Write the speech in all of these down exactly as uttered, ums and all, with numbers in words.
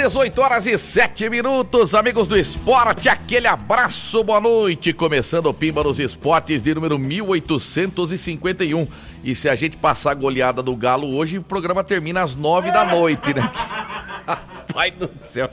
dezoito horas e sete minutos, amigos do esporte, aquele abraço, boa noite, começando o Pimba nos Esportes de número mil oitocentos e cinquenta e um, e se a gente passar a goleada do Galo hoje, o programa termina às nove da noite, né? Pai do céu,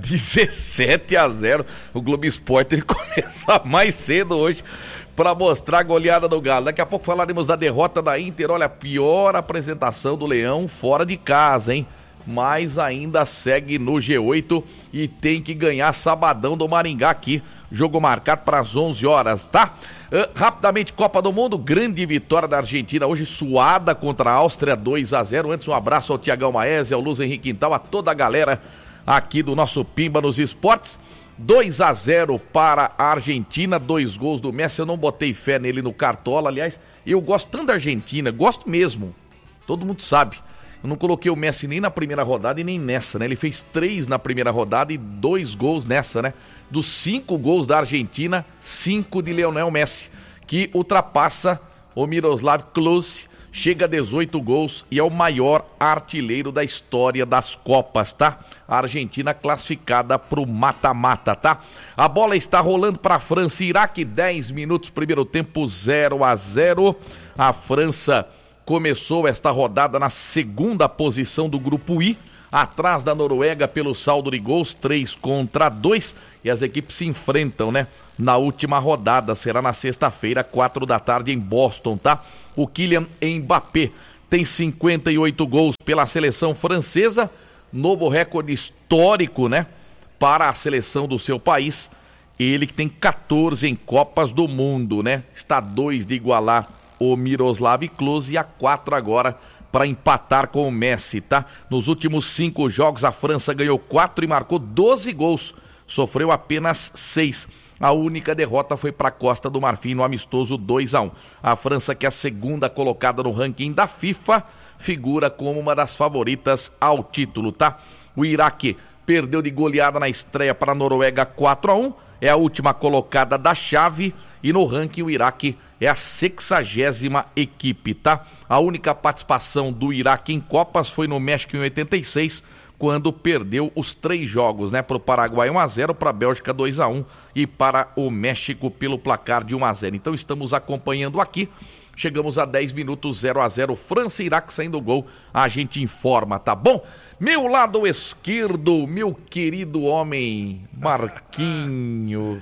dezessete a zero, o Globo Esporte ele começa mais cedo hoje para mostrar a goleada do Galo. Daqui a pouco falaremos da derrota da Inter, olha, a pior apresentação do Leão fora de casa, hein? Mas ainda segue no G oito e tem que ganhar sabadão do Maringá aqui, jogo marcado para as onze horas, tá? Uh, rapidamente, Copa do Mundo, grande vitória da Argentina hoje, suada contra a Áustria, dois a zero. Antes um abraço ao Tiagão Maese, ao Luz Henrique Quintal, a toda a galera aqui do nosso Pimba nos Esportes. dois a zero para a Argentina, dois gols do Messi. Eu não botei fé nele no Cartola, aliás, eu gosto tanto da Argentina, gosto mesmo, todo mundo sabe. Eu não coloquei o Messi nem na primeira rodada e nem nessa, né? Ele fez três na primeira rodada e dois gols nessa, né? Dos cinco gols da Argentina, cinco de Lionel Messi, que ultrapassa o Miroslav Klose, chega a dezoito gols e é o maior artilheiro da história das Copas, tá? A Argentina classificada pro mata-mata, tá? A bola está rolando para a França e Iraque, dez minutos, primeiro tempo zero a zero. A França começou esta rodada na segunda posição do grupo I, atrás da Noruega pelo saldo de gols, três contra dois, e as equipes se enfrentam, né? Na última rodada, será na sexta-feira, quatro da tarde em Boston, tá? O Kylian Mbappé tem cinquenta e oito gols pela seleção francesa, novo recorde histórico, né? Para a seleção do seu país, ele que tem quatorze em Copas do Mundo, né? Está a dois de igualar o Miroslav Klose e a quatro agora para empatar com o Messi, tá? Nos últimos cinco jogos a França ganhou quatro e marcou doze gols, sofreu apenas seis. A única derrota foi para a Costa do Marfim no amistoso dois a um. A França, que é a segunda colocada no ranking da FIFA, figura como uma das favoritas ao título, tá? O Iraque perdeu de goleada na estreia para a Noruega quatro a um, é a última colocada da chave e no ranking o Iraque é a sexagésima equipe, tá? A única participação do Iraque em Copas foi no México em oitenta e seis, quando perdeu os três jogos, né? Para o Paraguai um a zero, para a Bélgica dois a um e para o México pelo placar de um a zero. Então estamos acompanhando aqui, chegamos a dez minutos, zero a zero, França e Iraque saindo gol, a gente informa, tá bom? Meu lado esquerdo, meu querido homem, Marquinho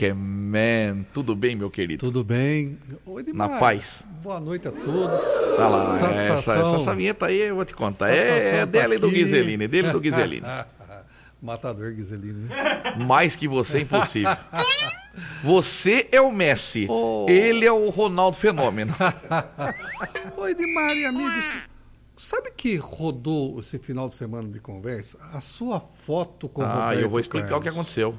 Rockman, tudo bem, meu querido? Tudo bem. Oi, na paz. Boa noite a todos. Tá lá, essa, essa, essa vinheta aí eu vou te contar, é, é dela e do Ghiseline, dele e do Ghiseline. Matador Ghiseline. Mais que você é impossível. Você é o Messi, oh. Ele é o Ronaldo Fenômeno. Oi, Edmar e amigos. Sabe que rodou esse final de semana de conversa? A sua foto com o Ah, Roberto eu vou explicar Carlos. o que aconteceu.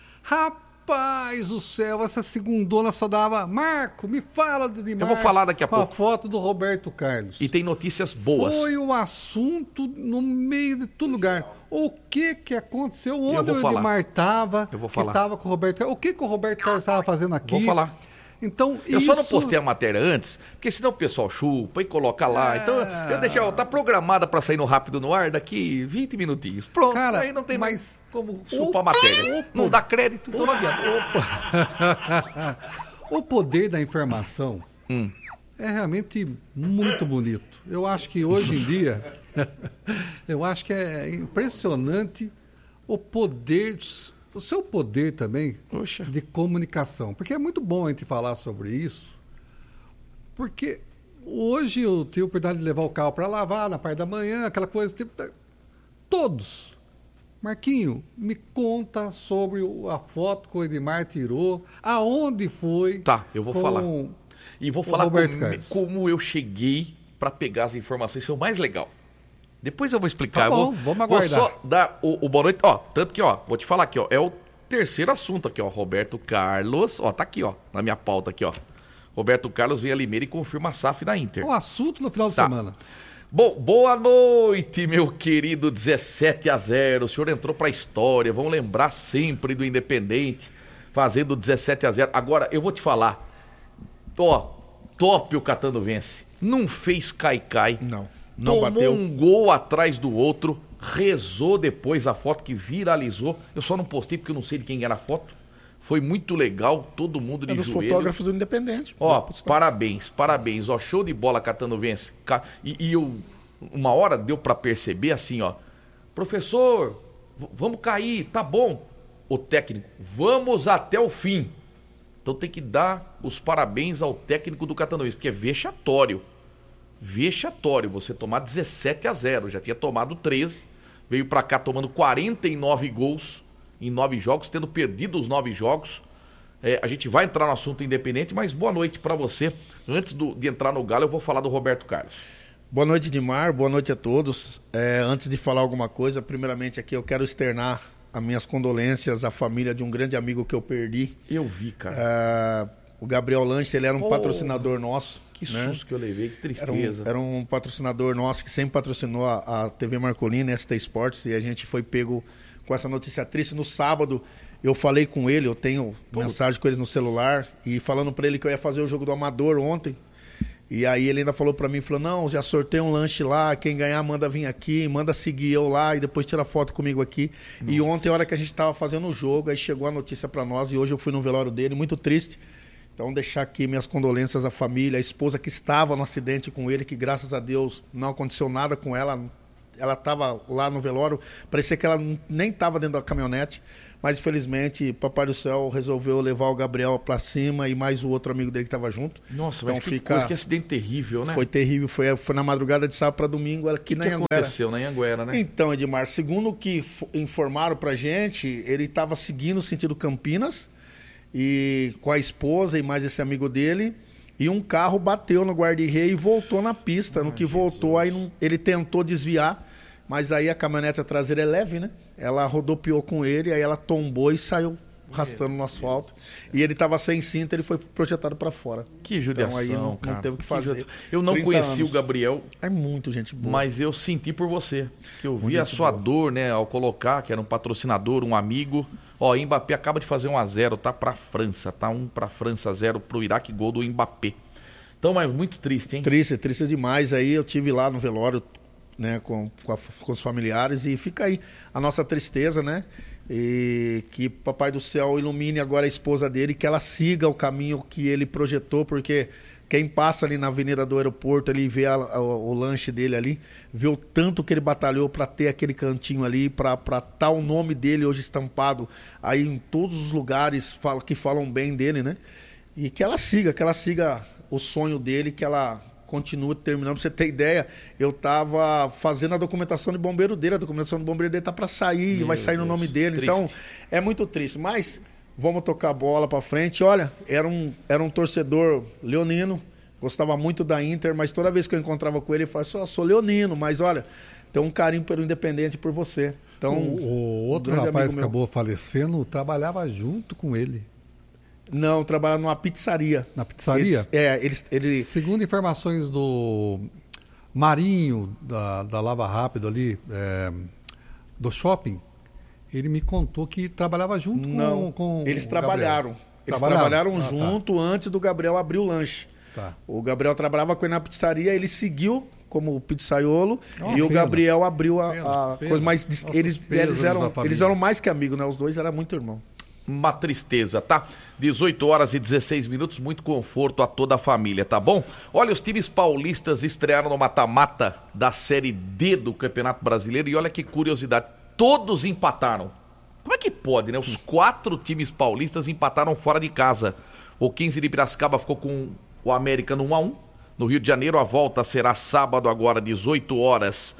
Rapaz do céu, essa segundona só dava... Marco, me fala do Edmar. Eu vou falar daqui a com pouco. a foto do Roberto Carlos. E tem notícias boas. Foi o assunto no meio de todo lugar. O que que aconteceu? Onde o Edmar estava? Eu vou falar. Que estava com o Roberto Carlos. O que que o Roberto Carlos estava fazendo aqui? Vou falar. Então, eu isso... só não postei a matéria antes, porque senão o pessoal chupa e coloca lá. É... Então eu deixei, ó, tá programada para sair no Rápido no Ar daqui vinte minutinhos. Pronto, cara, aí não tem mas... mais como chupar a matéria. Opa. Não dá crédito, então não adianta. Opa. O poder da informação hum. é realmente muito bonito. Eu acho que hoje em dia, eu acho que é impressionante o poder... o seu poder também Poxa. de comunicação. Porque é muito bom a gente falar sobre isso, porque hoje eu tenho a oportunidade de levar o carro para lavar na parte da manhã, aquela coisa, tipo, todos. Marquinho, me conta sobre a foto que o Edmar tirou, aonde foi. Tá, eu vou falar. E vou falar como, como eu cheguei para pegar as informações, isso é o mais legal. Depois eu vou explicar. Tá bom, vou, vamos aguardar. Vou só dar o, o boa noite. Ó, tanto que, ó, vou te falar aqui, ó, é o terceiro assunto aqui, ó. Roberto Carlos, ó, tá aqui, ó, na minha pauta aqui, ó. Roberto Carlos vem a Limeira e confirma a S A F da Inter. O assunto no final de tá. semana. Bom, boa noite, meu querido dezessete a zero. O senhor entrou pra história. Vamos lembrar sempre do Independente fazendo dezessete a zero. Agora, eu vou te falar. Ó, top o Catano Vence. Não fez cai-cai. Não. Não Tomou bateu. um gol atrás do outro rezou depois a foto que viralizou. Eu só não postei porque eu não sei de quem era a foto. Foi muito legal, todo mundo de é dos joelho. Fotógrafos do Independente. Ó, parabéns, parabéns. Ó, show de bola catando vence. E, e eu, uma hora deu pra perceber assim, ó. Professor, v- vamos cair, tá bom. O técnico, vamos até o fim. Então tem que dar os parabéns ao técnico do Catanoense, porque é vexatório. Vexatório você tomar dezessete a zero. Já tinha tomado treze. Veio pra cá tomando quarenta e nove gols em nove jogos, tendo perdido os nove jogos. É, a gente vai entrar no assunto Independente, mas boa noite pra você. Antes do, de entrar no Galo, eu vou falar do Roberto Carlos. Boa noite, Dimar. Boa noite a todos. É, antes de falar alguma coisa, primeiramente aqui eu quero externar as minhas condolências à família de um grande amigo que eu perdi. Eu vi, cara. É, o Gabriel Lanche, ele era um Oh, patrocinador nosso. Que né? susto que eu levei, que Era um, tristeza. era um patrocinador nosso que sempre patrocinou a, a T V Marcolina, S T Sports, e a gente foi pego com essa notícia triste. No sábado, eu falei com ele, eu tenho Pô. mensagem com ele no celular, e falando pra ele que eu ia fazer o jogo do Amador ontem. E aí ele ainda falou pra mim, falou, não, já sorteio um lanche lá, quem ganhar manda vir aqui, manda seguir eu lá e depois tira foto comigo aqui. Nossa. E ontem, a hora que a gente tava fazendo o jogo, aí chegou a notícia pra nós, e hoje eu fui no velório dele, muito triste. Então deixar aqui minhas condolências à família, a esposa que estava no acidente com ele, que graças a Deus não aconteceu nada com ela, ela estava lá no velório, parecia que ela nem estava dentro da caminhonete, mas infelizmente Papai do Céu resolveu levar o Gabriel para cima e mais o outro amigo dele que estava junto. Nossa, mas então, que fica... coisa, que acidente terrível, né? Foi terrível, foi, foi na madrugada de sábado para domingo, aqui na que Anhanguera. aconteceu na Anhanguera, né? Então, Edmar, segundo o que informaram pra gente, ele estava seguindo sentido Campinas, e com a esposa e mais esse amigo dele, e um carro bateu no guarda-rei e voltou na pista. Ah, no que Jesus. voltou, aí não, ele tentou desviar, mas aí a caminhonete traseira é leve, né? Ela rodopiou com ele, aí ela tombou e saiu arrastando no asfalto. E ele estava sem cinto, ele foi projetado para fora. Que judiação, então, aí não, cara. não teve o que fazer. Que eu não conheci anos. o Gabriel. É muito gente boa. Mas eu senti por você. Que eu vi muito a sua boa. dor, né? Ao colocar, que era um patrocinador, um amigo. Ó, Mbappé acaba de fazer um a zero, tá pra França. Tá um pra França, zero pro Iraque, gol do Mbappé. Então, mas muito triste, hein? Triste, triste demais. Aí eu tive lá no velório, né, com, com, a, com os familiares, e fica aí a nossa tristeza, né? E que Papai do Céu ilumine agora a esposa dele, que ela siga o caminho que ele projetou, porque quem passa ali na avenida do aeroporto ali, vê a, a, o lanche dele ali, vê o tanto que ele batalhou para ter aquele cantinho ali, para estar o nome dele hoje estampado aí em todos os lugares fala, que falam bem dele, né? E que ela siga, que ela siga o sonho dele, que ela continue terminando. Pra você ter ideia, eu tava fazendo a documentação de bombeiro dele, a documentação do bombeiro dele tá para sair, Meu vai sair Deus, no nome dele. Triste. Então, é muito triste, mas vamos tocar a bola para frente. Olha, era um, era um torcedor leonino, gostava muito da Inter, mas toda vez que eu encontrava com ele, ele falava, só sou leonino, mas olha, tem um carinho pelo Independente por você. Então, o, o outro um rapaz que acabou falecendo trabalhava junto com ele. Não, trabalhava numa pizzaria. Na pizzaria? Eles, é, eles, eles... Segundo informações do Marinho, da, da Lava Rápido ali, é, do shopping, ele me contou que trabalhava junto Não, com, com eles o trabalharam. Gabriel. Eles trabalharam, trabalharam ah, junto tá. antes do Gabriel abrir o lanche. Tá. O Gabriel trabalhava com ele na pizzaria, ele seguiu como pizzaiolo oh, e pena. o Gabriel abriu a, pena, a pena. coisa. Mas eles, eles, eram, eles eram mais que amigos, né? Os dois eram muito irmãos. Uma tristeza, tá? dezoito horas e dezesseis minutos, muito conforto a toda a família, tá bom? Olha, os times paulistas estrearam no mata-mata da Série D do Campeonato Brasileiro e olha que curiosidade, todos empataram. Como é que pode, né? Os quatro times paulistas empataram fora de casa. O quinze de Piracicaba ficou com o América no um a um. No Rio de Janeiro, a volta será sábado agora, dezoito horas,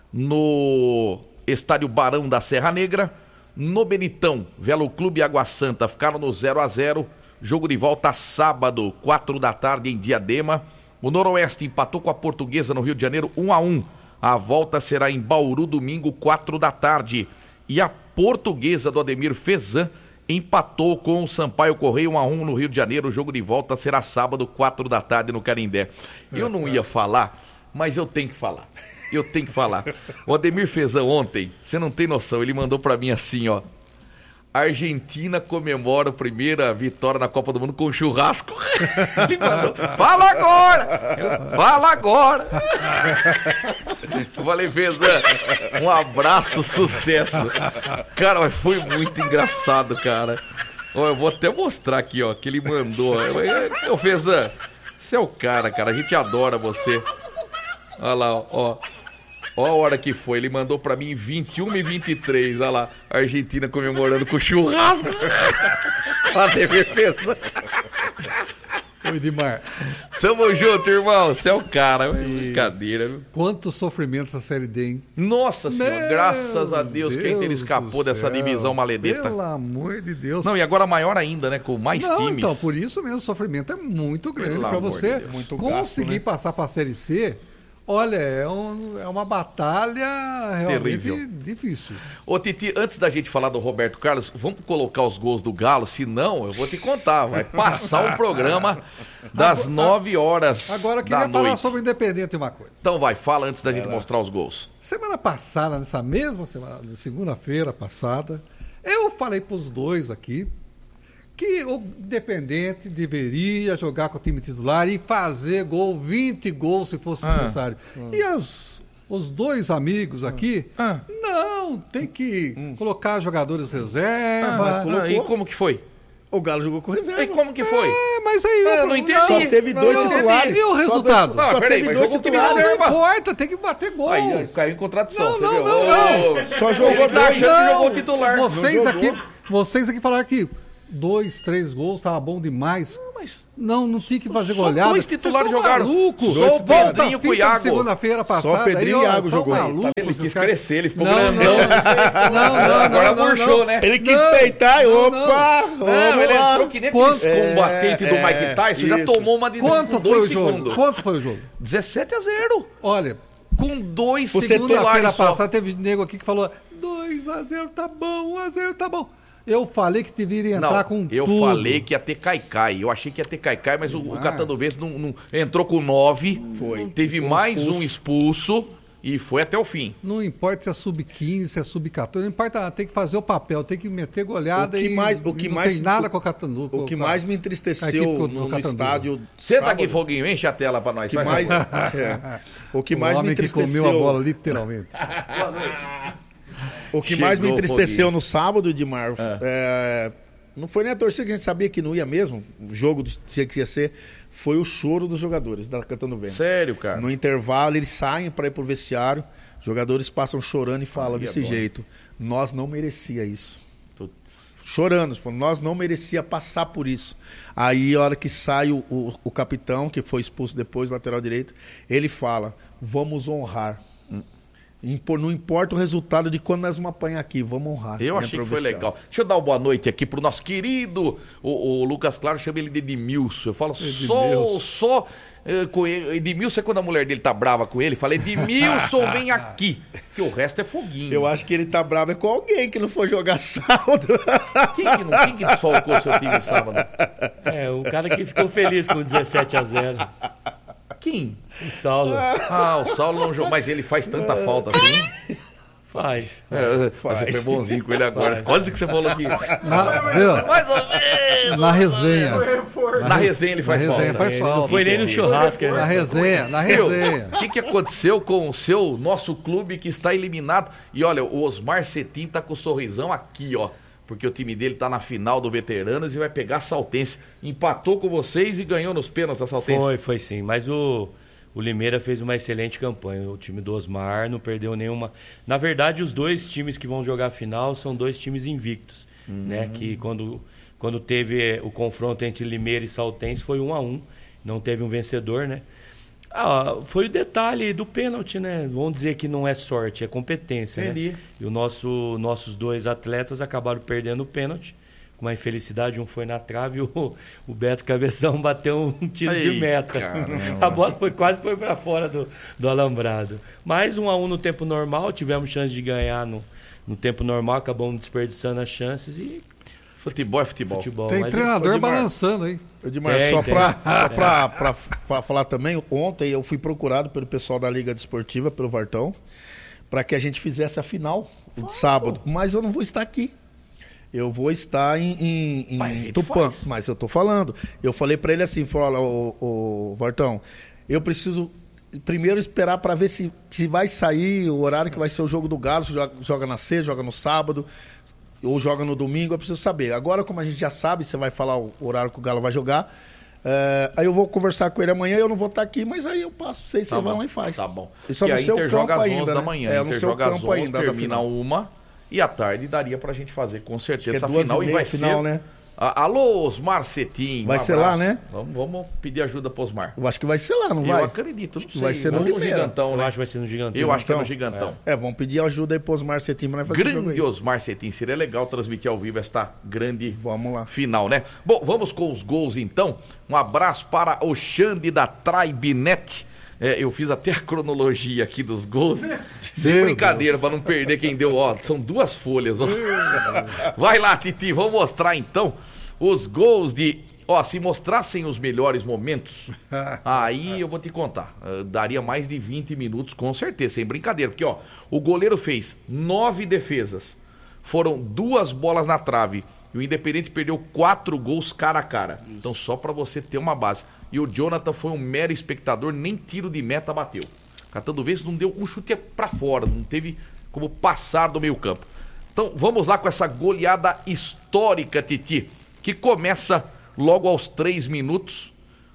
no Estádio Barão da Serra Negra. No Benitão, Velo Clube e Água Santa ficaram no zero a zero. Jogo de volta sábado, quatro da tarde em Diadema. O Noroeste empatou com a Portuguesa no Rio de Janeiro um a um. A volta será em Bauru domingo, quatro da tarde. E a Portuguesa do Ademir Fezan empatou com o Sampaio Correia um a um no Rio de Janeiro. O jogo de volta será sábado, quatro da tarde no Canindé. Eu não ia falar, mas eu tenho que falar. Eu tenho que falar. O Ademir Fezan ontem, você não tem noção, ele mandou pra mim assim, ó. A Argentina comemora a primeira vitória na Copa do Mundo com churrasco. Ele mandou, fala agora! Eu, fala agora! Eu falei, Vezan, um abraço, sucesso. Cara, mas foi muito engraçado, cara. Ó, eu vou até mostrar aqui, ó, que ele mandou. Ô, Vezan, você é o cara, cara. A gente adora você. Olha lá, ó. Ó a hora que foi, ele mandou pra mim vinte e uma e vinte e três, olha lá, a Argentina comemorando com churrasco. Lá teve defesa. Oi, Edmar. Tamo junto, irmão, você é o cara, brincadeira, viu? Quanto sofrimento essa Série D, hein? Nossa Senhora, Meu graças a Deus, Deus quem ele escapou dessa céu. divisão maledeta. Pelo amor de Deus. Não, e agora maior ainda, né, com mais Não, times. então, por isso mesmo, o sofrimento é muito grande. Para você de Deus. Muito conseguir gasto, né? passar para a Série C... Olha, é, um, é uma batalha realmente Terrível. difícil. Ô, Titi, antes da gente falar do Roberto Carlos, vamos colocar os gols do Galo, senão eu vou te contar, vai passar um programa das nove horas Agora eu da queria falar noite. sobre o Independente uma coisa. Então vai, fala antes da gente mostrar os gols. Semana passada, nessa mesma semana, de segunda-feira passada, eu falei para os dois aqui que o Independente deveria jogar com o time titular e fazer gol, vinte gols se fosse Ah. necessário. E as, os dois amigos aqui, Ah. não, tem que Hum. colocar jogadores reserva. Ah, e como que foi? O Galo jogou com reserva. E como que foi? É, mas aí... Ah, eu não entendi. Só teve dois Não, titulares. E o Só resultado? dois- Não, Só peraí, teve mas dois jogou com time titulares. Não reserva. importa, tem que bater gol. Aí caiu em contradição, Não, você não, viu? não, Ô, não. Só jogou ele tá dois. achando que jogou titular. Vocês Não aqui, jogou. vocês aqui falaram que dois, três gols tava bom demais. Mas Não, não tinha que fazer Só goleada. dois Vocês titulares estão jogaram. malucos. Só Volta o Pedrinho a com o fita de Iago. segunda-feira passada. Pedrinho aí, e ó, Iago tão jogou aí. malucos, Tá vendo? Ele esses quis caras. crescer, ele ficou Não, grandão. Não, não, não. Agora não, murchou, não. né? Ele quis Não, peitar e não, opa! Não, vamos ele lá. entrou que nem Quanto- aquele combatente É, do é, Mike Tyson, já isso. tomou uma de Quanto com foi dois o jogo? segundos. Quanto foi o jogo? dezessete a zero. Olha, Com dois Você segunda-feira titulares só. passada teve nego aqui que falou dois a zero tá bom, um a zero tá bom. Eu falei que deveria entrar Não, com eu tudo. falei que ia ter Caicai. Eu achei que ia ter Caicai, mas o, o Catanduvense não, não entrou com nove. Foi. Teve Ficou mais expulso. um expulso e foi até o fim. Não importa se é sub quinze, se é sub quatorze, não importa, tem que fazer o papel, tem que meter goleada O que e mais- o que não mais- tem nada com o Catandu. O que mais me entristeceu a equipe do- do no, no Catanduva. estádio. Senta sábado, aqui, Foguinho, enche a tela pra nós. O que faz mais, favor. é, o que O mais me homem que entristeceu. comeu a bola, literalmente. O que Chegou, mais me entristeceu Foguinho. no sábado, Edmar, é, não foi nem a torcida que a gente sabia que não ia mesmo, o jogo do tinha que ia ser, foi o choro dos jogadores da Catanduvense. Sério, cara? No intervalo, eles saem para ir pro vestiário, jogadores passam chorando e falam Aí é desse bom. jeito: nós não merecia isso. Putz. Chorando, falando, nós não merecia passar por isso. Aí, a hora que sai o, o, o capitão, que foi expulso depois, lateral direito, ele fala: vamos honrar. Impor- Não importa o resultado de quando nós vamos apanhar aqui, vamos honrar. Eu achei que foi legal. Deixa eu dar uma boa noite aqui pro nosso querido, o, o Lucas Claro chama ele de Edmilson. Eu falo só, Edmilson. só eh, com ele. Edmilson é quando a mulher dele tá brava com ele. Fala, Edmilson, vem aqui. Porque o resto é foguinho. Eu acho que ele tá bravo é com alguém que não for jogar saldo. Quem que, não, quem que desfalcou seu time sábado? É, o cara que ficou feliz com dezessete a zero. Quem? O Saulo Ah, o Saulo não jogou, mas ele faz tanta falta assim. faz. É, Faz. Você foi bonzinho com ele agora. Quase que você falou aqui. Na, viu? Mais ou menos. Na resenha. Na resenha ele faz Na resenha falta. faz Ele não falta. foi nem no churrasco. Na Né? resenha, na Meu, resenha. o que, que aconteceu com o seu nosso clube que está eliminado? E olha, o Osmar Cetim tá com o sorrisão aqui, ó. Porque o time dele tá na final do Veteranos e vai pegar a Saltense. Empatou com vocês e ganhou nos pênaltis a Saltense. Foi, foi sim. Mas o, o Limeira fez uma excelente campanha. O time do Osmar não perdeu nenhuma. Na verdade, os dois times que vão jogar a final são dois times invictos. Uhum. Né? Que quando, quando teve o confronto entre Limeira e Saltense foi um a um. Não teve um vencedor, né? Ah, foi o detalhe do pênalti, né? Vamos dizer que não é sorte, é competência, Entendi. né? E o nosso, nossos dois atletas acabaram perdendo o pênalti. Com uma infelicidade, um foi na trave e o, o Beto Cabeção bateu um tiro Ai, de meta. caramba. A bola foi, quase foi para fora do, do alambrado. Mais um a um no tempo normal, tivemos chance de ganhar no, no tempo normal, acabamos desperdiçando as chances e Futebol é futebol. futebol. Tem Mas treinador Edmar. balançando, hein? Edmar, Tem, só tem. para só pra, pra, pra falar também, ontem eu fui procurado pelo pessoal da Liga Desportiva, pelo Vartão, para que a gente fizesse a final de sábado, mas eu não vou estar aqui. eu vou estar em, em, em Pai, Tupã. faz. Mas eu tô falando. Eu falei para ele assim, falou, olha, ô, ô, Vartão, eu preciso primeiro esperar para ver se, se vai sair o horário que vai ser o jogo do Galo, se joga, joga na sexta, joga no sábado, ou joga no domingo, eu preciso saber. Agora, como a gente já sabe, você vai falar o horário que o Galo vai jogar, é, aí eu vou conversar com ele amanhã, eu não vou estar aqui, mas aí eu passo, sei se Tá você vai bom, lá e faz. Tá bom. E só e no a seu Inter joga campo às onze ainda, da né? manhã. É, a no Inter seu joga às campo onze, ainda, da termina final. uma. E à tarde daria pra gente fazer com certeza Acho que é essa duas final. e E meia vai final, ser... né? A- Alô, Osmar Cetim. Vai um ser abraço. lá, né? Vamos, vamos pedir ajuda pro Osmar. Eu acho que vai ser lá, não Eu vai? acredito, não que sei. vai ser no Vamos no Limeira. Gigantão, Eu né? acho que vai ser no Gigantão. Eu acho que é no Gigantão? Gigantão. É, vamos pedir ajuda aí pro Osmar Cetim, mas vai fazer jogo aí. Grande Osmar Cetim. Seria legal transmitir ao vivo esta grande Vamos lá. final, né? Bom, vamos com os gols então. Um abraço para o Xande da Tribenet. É, eu fiz até a cronologia aqui dos gols. Sem Meu brincadeira, para não perder quem deu. Ó, são duas folhas. Ó. Vai lá, Titi, vamos mostrar então os gols de. Ó, se mostrassem os melhores momentos, aí eu vou te contar. Uh, daria mais de vinte minutos, com certeza, sem brincadeira. Porque, ó, o goleiro fez nove defesas. Foram duas bolas na trave. E o Independente perdeu quatro gols cara a cara. Isso. Então, só pra você ter uma base. E o Jonathan foi um mero espectador, nem tiro de meta bateu. Catando vezes não deu um chute pra fora, não teve como passar do meio campo. Então, vamos lá com essa goleada histórica, Titi, que começa logo aos três minutos.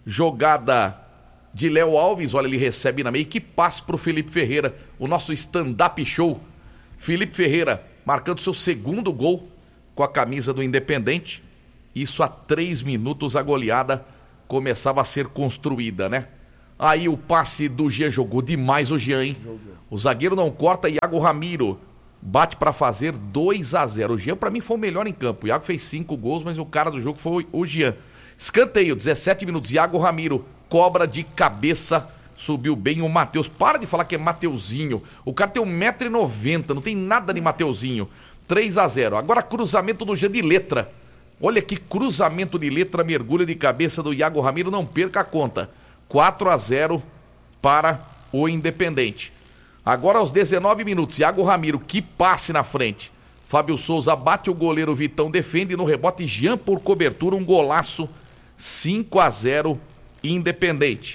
Jogada de Léo Alves, olha, ele recebe na meia, que passa pro Felipe Ferreira, o nosso stand-up show. Felipe Ferreira marcando seu segundo gol com a camisa do Independente. Isso há três minutos a goleada começava a ser construída, né? Aí o passe do Jean, jogou demais o Jean, hein? Jogou. O zagueiro não corta, Iago Ramiro bate para fazer dois a zero. O Jean para mim foi o melhor em campo. O Iago fez cinco gols, mas o cara do jogo foi o Jean. Escanteio, dezessete minutos, Iago Ramiro cobra de cabeça, subiu bem o Matheus. Para de falar que é Mateuzinho. O cara tem um metro e noventa, não tem nada de Mateuzinho. três a zero. Agora cruzamento do Jean de letra. Olha que cruzamento de letra, mergulho de cabeça do Iago Ramiro, não perca a conta. quatro a zero para o Independente. Agora aos dezenove minutos, Iago Ramiro, que passe na frente. Fábio Souza bate o goleiro, Vitão defende no rebote, Jean por cobertura, um golaço. cinco a zero Independente.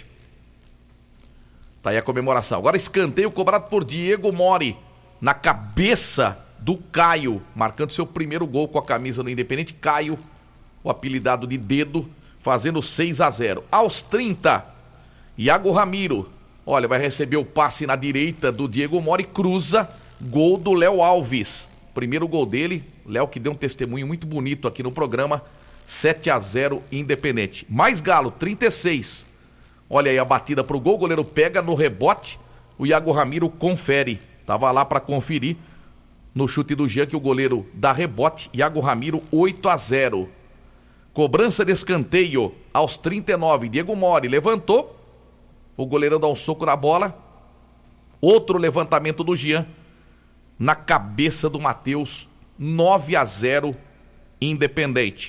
Tá aí a comemoração. Agora escanteio cobrado por Diego Mori na cabeça do Caio, marcando seu primeiro gol com a camisa do Independente. Caio, o apelidado de Dedo, fazendo seis a zero. Aos trinta, Iago Ramiro, olha, vai receber o passe na direita do Diego Mori, cruza, gol do Léo Alves. Primeiro gol dele, Léo que deu um testemunho muito bonito aqui no programa. sete a zero Independente. Mais Galo, trinta e seis. Olha aí a batida pro gol, o goleiro pega no rebote, o Iago Ramiro confere. Tava lá para conferir no chute do Jean que o goleiro dá rebote. Iago Ramiro, oito a zero. Cobrança de escanteio aos trinta e nove. Diego Mori levantou, o goleirão dá um soco na bola. Outro levantamento do Jean na cabeça do Matheus. nove a zero Independente.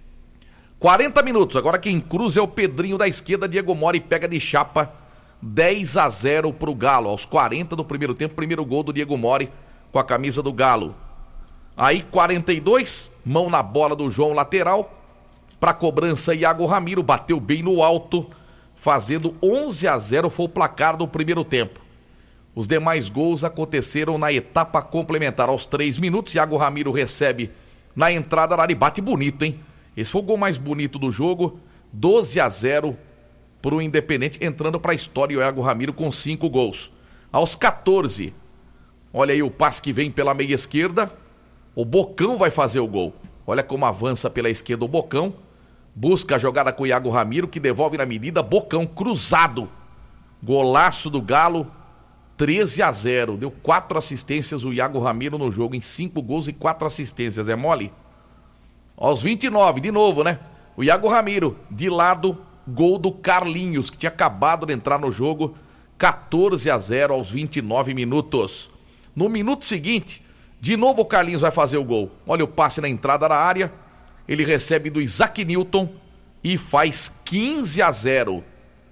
quarenta minutos, agora quem cruza é o Pedrinho da esquerda, Diego Mori pega de chapa, dez a zero pro Galo, aos quarenta do primeiro tempo, primeiro gol do Diego Mori com a camisa do Galo. Aí quarenta e dois, mão na bola do João lateral, pra cobrança Iago Ramiro, bateu bem no alto, fazendo onze a zero, foi o placar do primeiro tempo. Os demais gols aconteceram na etapa complementar, aos três minutos, Iago Ramiro recebe na entrada da área, bate bonito, hein? Esse foi o gol mais bonito do jogo, doze a zero para o Independente, entrando para a história o Iago Ramiro com cinco gols. Aos quatorze, olha aí o passe que vem pela meia esquerda, o Bocão vai fazer o gol. Olha como avança pela esquerda o Bocão, busca a jogada com o Iago Ramiro, que devolve na medida, Bocão cruzado, golaço do Galo, treze a zero, deu quatro assistências o Iago Ramiro no jogo, em cinco gols e quatro assistências, é mole? Aos vinte e nove, de novo, né? O Iago Ramiro, de lado, gol do Carlinhos, que tinha acabado de entrar no jogo, quatorze a zero aos vinte e nove minutos. No minuto seguinte, de novo o Carlinhos vai fazer o gol. Olha o passe na entrada da área, ele recebe do Isaac Newton e faz quinze a zero.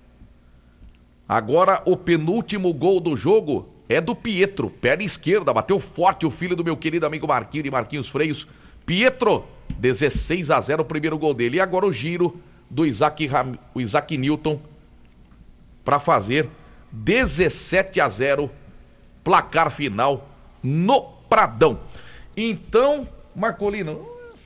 Agora o penúltimo gol do jogo é do Pietro, perna esquerda, bateu forte o filho do meu querido amigo Marquinhos de Marquinhos Freios, Pietro, dezesseis a zero, o primeiro gol dele. E agora o giro do Isaac, Ram... o Isaac Newton para fazer dezessete a zero, placar final no Pradão. Então, Marcolino,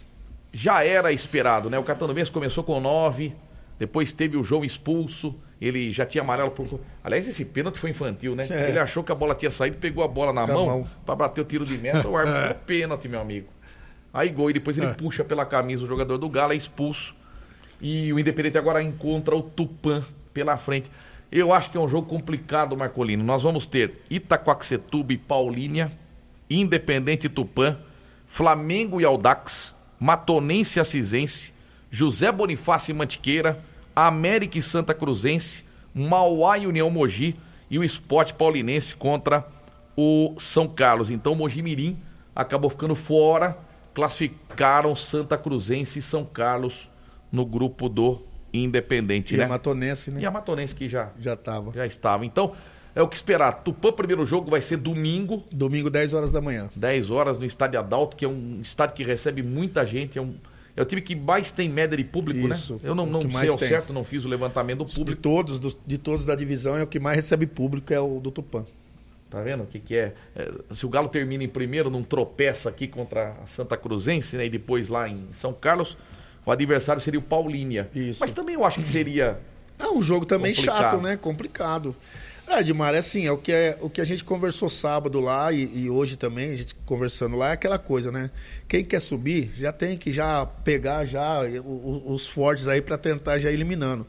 já era esperado, né? O Catatumbense começou com nove, depois teve o João expulso, ele já tinha amarelo por... Aliás, esse pênalti foi infantil, né? É. Ele achou que a bola tinha saído, pegou a bola na mão, mão. para bater o tiro de meta, o árbitro falou pênalti, meu amigo. Aí gol, e depois ele é. puxa pela camisa o jogador do Galo, é expulso. E o Independente agora encontra o Tupã pela frente. Eu acho que é um jogo complicado, Marcolino. Nós vamos ter Itaquaquecetuba e Paulínia, Independente e Tupã, Flamengo e Audax, Matonense e Acisense, José Bonifácio e Mantiqueira, América e Santa Cruzense, Mauá e União Mogi e o Sport Paulinense contra o São Carlos. Então o Mogi Mirim acabou ficando fora, classificaram Santa Cruzense e São Carlos no grupo do Independente, e né? a Matonense, né? E a Matonense que já, já, tava. já estava. Então, é o que esperar. Tupã, primeiro jogo, vai ser domingo. Domingo, dez horas da manhã. dez horas no Estádio Adalto, que é um estádio que recebe muita gente. É, um, é o time que mais tem média de público, Isso, né? Eu não, não sei ao tem. certo, não fiz o levantamento do público. De todos, do, de todos da divisão, é o que mais recebe público, é o do Tupã. Tá vendo o que, que é? é? Se o Galo termina em primeiro, não tropeça aqui contra a Santa Cruzense, né? E depois lá em São Carlos, o adversário seria o Paulínia. Isso. Mas também eu acho que seria... É um jogo também complicado. chato, né? Complicado. É, Edmar, é assim, é o que, é, o que a gente conversou sábado lá e, e hoje também, a gente conversando lá, é aquela coisa, né? Quem quer subir já tem que já pegar já os, os fortes aí para tentar já ir eliminando.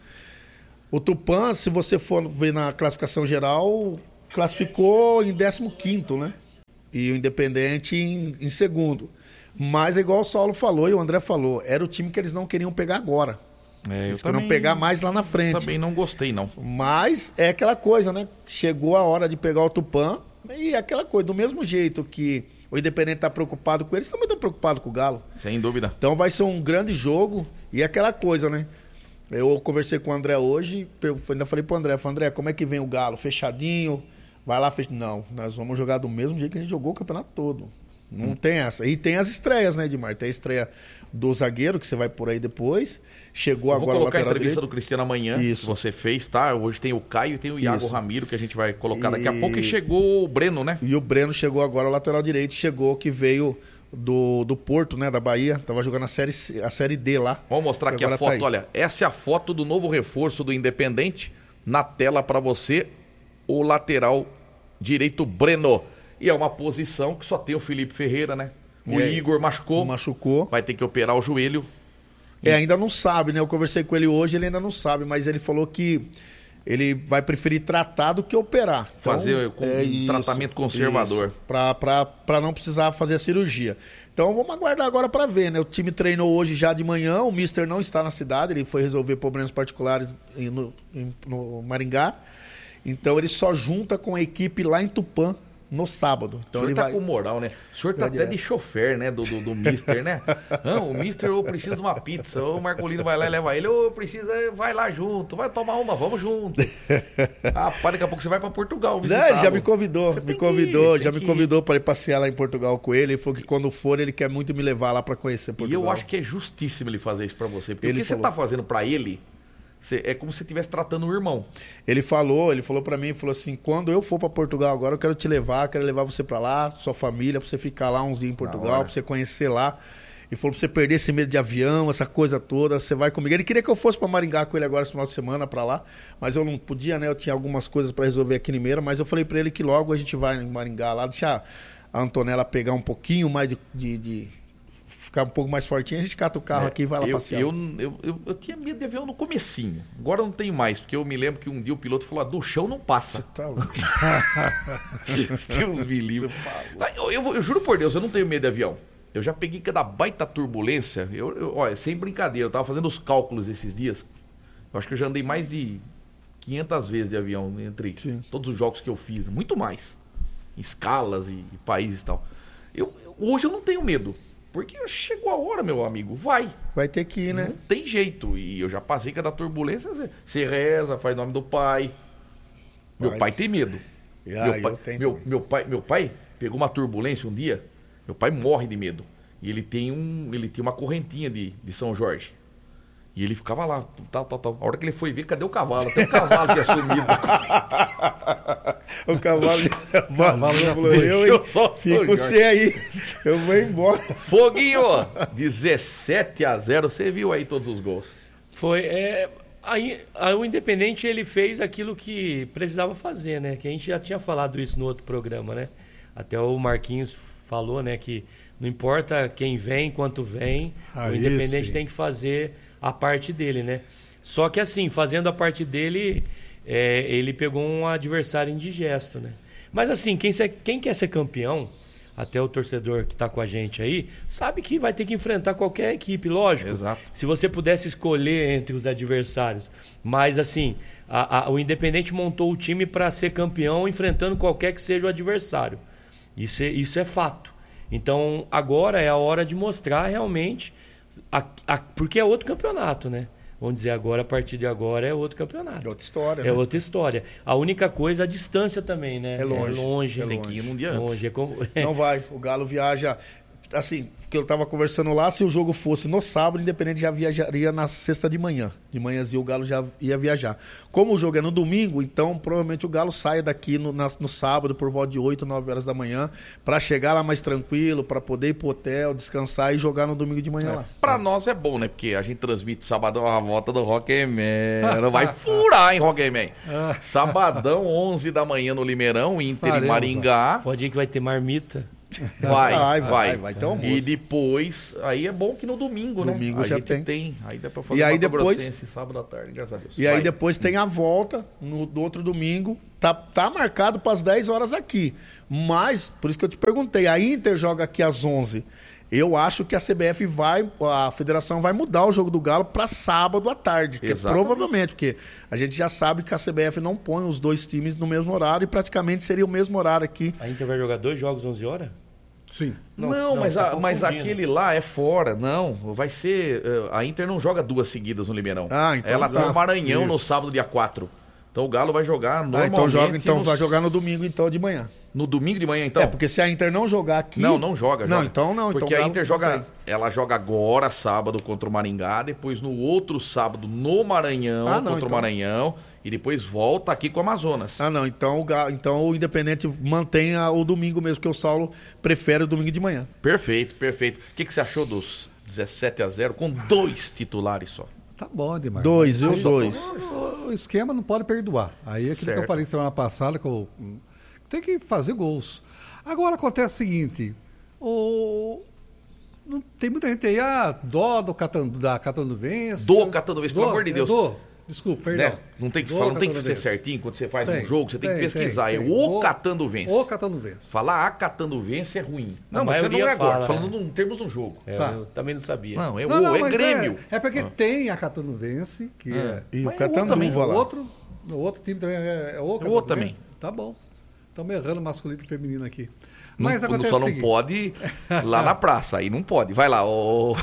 O Tupã, se você for ver na classificação geral, classificou em décimo quinto, né? E o Independente em, em segundo. Mas é igual o Saulo falou e o André falou, era o time que eles não queriam pegar agora. É, eles queriam pegar mais lá na frente. Também não gostei, não. Mas é aquela coisa, né? Chegou a hora de pegar o Tupã e é aquela coisa, do mesmo jeito que o Independente está preocupado com eles, também estão preocupados com o Galo. Sem dúvida. Então vai ser um grande jogo e é aquela coisa, né? Eu conversei com o André hoje, eu ainda falei pro André, falei, André, como é que vem o Galo? Fechadinho? Vai lá, fech... Não, nós vamos jogar do mesmo jeito que a gente jogou o campeonato todo. Não hum. tem essa. E tem as estreias, né, Edmar? Tem a estreia do zagueiro, que você vai por aí depois. Chegou eu agora o lateral direito. Vou colocar a entrevista direito. do Cristiano amanhã, Isso. que você fez, tá? Hoje tem o Caio e tem o Iago Isso. Ramiro, que a gente vai colocar daqui e... a pouco. E chegou o Breno, né? E o Breno chegou agora, o lateral direito. Chegou, que veio do, do Porto, né, da Bahia. Tava jogando a série, a série D lá. Vamos mostrar aqui a foto. Tá Olha, essa é a foto do novo reforço do Independente. Na tela para você, o lateral direito Breno. E é uma posição que só tem o Felipe Ferreira, né? O é, Igor machucou. Machucou. Vai ter que operar o joelho. É, ainda não sabe, né? Eu conversei com ele hoje, ele ainda não sabe, mas ele falou que ele vai preferir tratar do que operar. Então, fazer com é um isso, tratamento conservador. Para não precisar fazer a cirurgia. Então vamos aguardar agora para ver, né? O time treinou hoje já de manhã, o mister não está na cidade, ele foi resolver problemas particulares no, no Maringá. Então ele só junta com a equipe lá em Tupã no sábado. Então, o senhor ele tá vai... com moral, né? O senhor tá vai até direto. de chofer, né? Do, do, do mister, né? Não, o mister, eu preciso de uma pizza. O Marcolino vai lá e leva ele. Eu preciso, vai lá junto. Vai tomar uma, vamos junto. Rapaz, daqui a pouco você vai pra Portugal visitar. Ele já me convidou, você me convidou, ir, já me convidou para ir passear lá em Portugal com ele. Ele falou que quando for, ele quer muito me levar lá para conhecer Portugal. E eu acho que é justíssimo ele fazer isso pra você. Porque ele o que falou. você tá fazendo pra ele... é como se você estivesse tratando o irmão. Ele falou, ele falou pra mim, falou assim, quando eu for pra Portugal agora, eu quero te levar, quero levar você pra lá, sua família, pra você ficar lá umzinho em Portugal, pra você conhecer lá. E falou pra você perder esse medo de avião, essa coisa toda, você vai comigo. Ele queria que eu fosse pra Maringá com ele agora esse final de semana pra lá, mas eu não podia, né? Eu tinha algumas coisas pra resolver aqui em Limeira, mas eu falei pra ele que logo a gente vai em Maringá lá, deixar a Antonella pegar um pouquinho mais de... de, de ficar um pouco mais fortinho, a gente cata o carro é, aqui e vai lá eu, passear. Eu, eu, eu, eu tinha medo de avião no comecinho. Agora eu não tenho mais, porque eu me lembro que um dia o piloto falou, ah, do chão não passa. Você tá louco. Deus me livre. Eu, eu, eu juro por Deus, eu não tenho medo de avião. Eu já peguei cada baita turbulência. Eu, eu, olha, sem brincadeira, eu tava fazendo os cálculos esses dias. Eu acho que eu já andei mais de quinhentas vezes de avião entre Sim. todos os jogos que eu fiz. Muito mais. Em escalas e, e países e tal. Eu, eu, hoje eu não tenho medo. Porque chegou a hora, meu amigo, vai. Vai ter que ir, né? Não tem jeito. E eu já passei cada turbulência. Você reza, faz nome do pai. Meu Mas... pai tem medo. Ah, meu, pai, meu, meu, pai, meu pai pegou uma turbulência um dia. Meu pai morre de medo. E ele tem, um, ele tem uma correntinha de, de São Jorge. E ele ficava lá, tal, tal, tal. A hora que ele foi ver, cadê o cavalo? Até o cavalo tinha sumido. O cavalo falou, eu, eu só fico sem aí. Eu vou embora. Foguinho, dezessete a zero. Você viu aí todos os gols? Foi. É, aí, aí o Independente ele fez aquilo que precisava fazer, né? Que a gente já tinha falado isso no outro programa, né? Até o Marquinhos falou, né? Que não importa quem vem, quanto vem, ah, o Independente isso, tem que fazer a parte dele, né? Só que assim, fazendo a parte dele, é, ele pegou um adversário indigesto, né? Mas assim, quem, se, quem quer ser campeão, até o torcedor que está com a gente aí, sabe que vai ter que enfrentar qualquer equipe, lógico. Exato. Se você pudesse escolher entre os adversários. Mas assim, a, a, o Independente montou o time para ser campeão enfrentando qualquer que seja o adversário. Isso é, isso é fato. Então, agora é a hora de mostrar realmente... A, a, porque é outro campeonato, né? Vamos dizer, agora, a partir de agora, é outro campeonato. É outra história, É né? outra história. A única coisa, a distância também, né? É longe. É longe. É Tem que ir num dia antes. longe. É como... Não vai. O Galo viaja... Assim, que eu estava conversando lá, se o jogo fosse no sábado, o Independente já viajaria na sexta de manhã. De manhãzinha o Galo já ia viajar. Como o jogo é no domingo, então provavelmente o Galo saia daqui no, na, no sábado por volta de oito, nove horas da manhã, para chegar lá mais tranquilo, para poder ir pro hotel, descansar e jogar no domingo de manhã É. lá. Pra nós é bom, né? Porque a gente transmite sabadão a volta do Rockman. Não vai furar, hein, Rockman? Sabadão, onze da manhã no Limeirão, Inter Estaremos, e Maringá. Pode ir que vai ter marmita. Vai, Vai, vai, vai, vai ter almoço. E depois, aí é bom que no domingo, né? Domingo a já gente tem. tem. Aí dá pra fazer E aí Mato depois- Grossense sábado à tarde, graças a Deus. E aí Vai. depois tem a volta no do outro domingo. Tá, tá marcado para as dez horas aqui. Mas, por isso que eu te perguntei, a Inter joga aqui às onze. Eu acho que a C B F vai, a federação vai mudar o jogo do Galo para sábado à tarde. Que é Exatamente. provavelmente, porque a gente já sabe que a C B F não põe os dois times no mesmo horário e praticamente seria o mesmo horário aqui. A Inter vai jogar dois jogos onze horas? Sim. Não, Não, mas, tá a- mas confundindo. aquele lá é fora, não. Vai ser. eh, A Inter não joga duas seguidas no Limeirão. Ah, então Ela tá. tá no Maranhão Isso. no sábado, dia quatro. Então o Galo vai jogar normalmente. Ah, então joga, então no- vai jogar no domingo então de manhã. No domingo de manhã, então? É, porque se a Inter não jogar aqui... Não, não joga. Não, joga. então não. Porque então a Galo Inter não joga. tem. Ela joga agora, sábado, contra o Maringá. Depois no outro sábado, no Maranhão, Ah, não, contra o então. Maranhão. E depois volta aqui com o Amazonas. Ah, não. Então o, Ga- então o Independente mantém a- o domingo mesmo, que o Saulo prefere o domingo de manhã. Perfeito, perfeito. O que, que você achou dos dezessete a zero com dois titulares só? Tá bom, Edmar. Dois, eu Sim. dois. O, o esquema não pode perdoar. Aí é aquilo que Certo. eu falei semana passada, que eu, tem que fazer gols. Agora acontece o seguinte, o, não, tem muita gente aí, ah, dó do Catandu, da Catanduvense. Do Catanduvense, pelo Dó, amor de é, Deus. dó. Desculpa, perdão. Né? Não tem que Do falar, não tem que ser Catanduvense. certinho quando você faz Tem, um jogo, você tem, que tem, pesquisar. tem, é tem. o O- Catanduvense. O Catanduvense. Falar a Catanduvense é ruim. Não, A mas você não maioria é agora, fala, falando né? em termos de um jogo. É, Tá. Eu também não sabia. Não, é Não, o não, é mas Grêmio. É, é porque Ah. tem a Catanduvense, que Ah. é... E o Mas Catanduva também, O lá. outro, o outro time também é, é o outro Catanduvense? também. Tá bom. Estamos errando masculino e feminino aqui. Não- Mas não, acontece só o não seguinte, pode lá na praça, aí não pode. Vai lá, ô.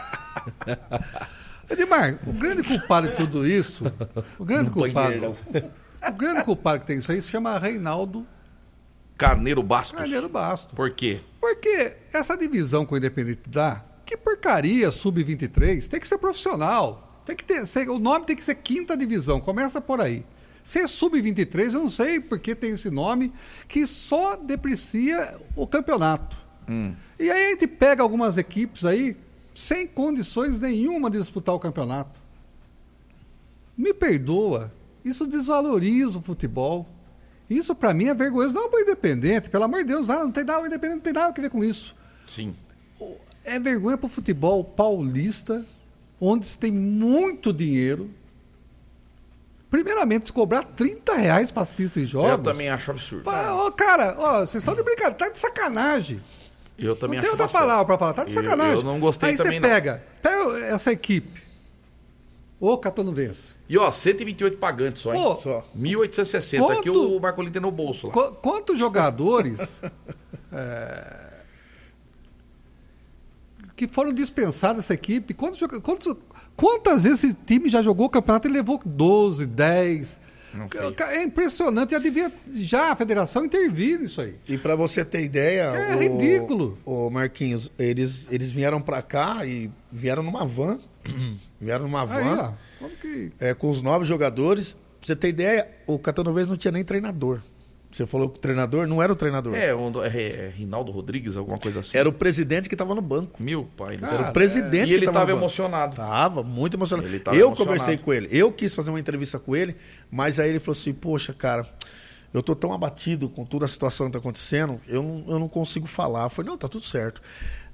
Edmar, o grande culpado de tudo isso, o grande No culpado, banheiro. o grande culpado que tem isso aí se chama Reinaldo Carneiro Bastos. Carneiro Basto. Por quê? Porque essa divisão que o Independente dá, que porcaria sub vinte e três, tem que ser profissional. Tem que ter, ser- o nome tem que ser quinta divisão, começa por aí. Se é sub vinte e três, eu não sei porque tem esse nome, que só deprecia o campeonato. Hum. E aí a gente pega algumas equipes aí, sem condições nenhuma de disputar o campeonato. Me perdoa, isso desvaloriza o futebol. Isso para mim é vergonhoso, não para o Independente, pelo amor de Deus, ah, não tem nada, o Independente não tem nada a ver com isso. Sim. É vergonha para o futebol paulista, onde se tem muito dinheiro. Primeiramente, se cobrar trinta reais para assistir esses jogos. Eu também acho absurdo. Fala, Ô, cara, ó, vocês estão de brincadeira, tá de sacanagem. Eu também Não tem acho outra bastante. palavra para falar, tá de Eu- sacanagem. Eu, não gostei Aí também, você não. pega, pega essa equipe, o Catanduvense. E ó, cento e vinte e oito pagantes só, hein? Ô, Só. mil oitocentos e sessenta, quanto- aqui o Marcolino tem no bolso lá. Qu- quantos jogadores é, que foram dispensados dessa equipe? Quantos, joga- quantos- quantas vezes esse time já jogou o campeonato e levou doze, dez? Não fez. É impressionante, já devia já a federação intervir nisso aí. E para você ter ideia, É o, ridículo. O Marquinhos, eles, eles vieram para cá e vieram numa van, vieram numa van, Aí, ó, como que... é, com os nove jogadores. Pra você ter ideia, o Catanovense não tinha nem treinador. Você falou que o treinador não era o treinador. É, um, é, é Rinaldo Rodrigues, alguma coisa assim. Era o presidente que estava no banco. Meu pai. Cara, Era o presidente E que ele estava estava no banco. emocionado. Tava, muito emocionado. Ele tava eu emocionado. conversei com ele. Eu quis fazer uma entrevista com ele, mas aí ele falou assim, poxa, cara, eu tô tão abatido com toda a situação que tá acontecendo, eu não, eu não consigo falar. Eu falei, não, tá tudo certo.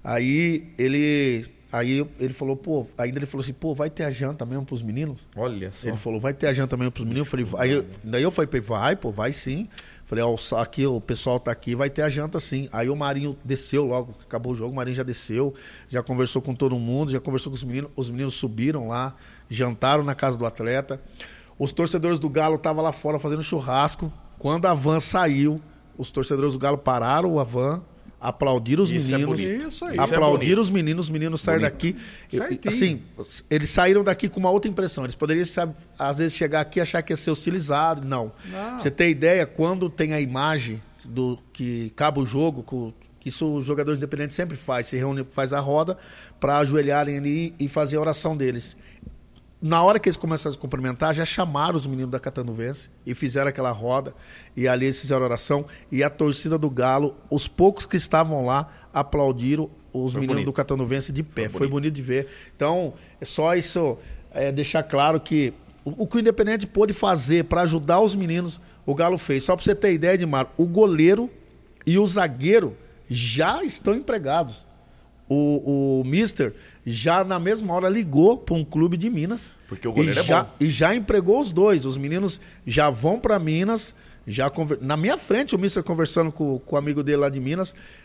Aí ele... Aí ele falou, pô, ainda ele falou assim, pô, vai ter a janta mesmo pros meninos? Olha só. Ele falou, vai ter a janta mesmo pros meninos? Eu falei, vai. Eu, daí eu falei pra ele, vai, pô, vai sim. Falei, ó, aqui o pessoal tá aqui, vai ter a janta sim. Aí o Marinho desceu logo, acabou o jogo, o Marinho já desceu, já conversou com todo mundo, já conversou com os meninos, os meninos subiram lá, jantaram na casa do atleta. Os torcedores do Galo estavam lá fora fazendo churrasco. Quando a van saiu, os torcedores do Galo pararam a van, aplaudiram os Isso é meninos. bonito. Isso aí. Isso é Aplaudiram bonito. os meninos, os meninos saíram Bonito. daqui. eu- Certinho. Assim, eles saíram daqui com uma outra impressão. Eles poderiam, sabe, às vezes, chegar aqui e achar que ia ser hostilizado. Não. Não. Você tem ideia, quando tem a imagem do que acaba o jogo, com- que isso os jogadores independentes sempre faz, se reúne, faz a roda para ajoelharem ali e fazer a oração deles. Na hora que eles começaram a se cumprimentar, já chamaram os meninos da Catanovense e fizeram aquela roda. E ali eles fizeram oração. E a torcida do Galo, os poucos que estavam lá, aplaudiram os Foi meninos bonito. do Catanovense de pé. Foi Foi bonito. bonito de ver. Então, é só isso, é, deixar claro que o, o que o Independente pôde fazer para ajudar os meninos, o Galo fez. Só para você ter ideia, Edmar, o goleiro e o zagueiro já estão empregados. O, o Mister já na mesma hora ligou para um clube de Minas. Porque o goleiro e é já, bom. E já empregou os dois. Os meninos já vão para Minas. Já conver... Na minha frente, o Mister conversando com, com o amigo dele lá de Minas.